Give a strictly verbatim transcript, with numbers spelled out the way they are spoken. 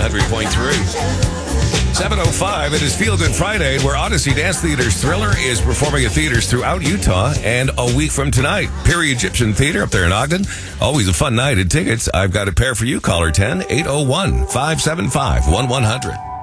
hundred point three. seven oh five, it is Feel Good Friday, where Odyssey Dance Theater's Thriller is performing at theaters throughout Utah. And a week from tonight, Perry Egyptian Theater up there in Ogden. Always a fun night at tickets. I've got a pair for you. Caller ten, eight oh one, five seven five, one one hundred.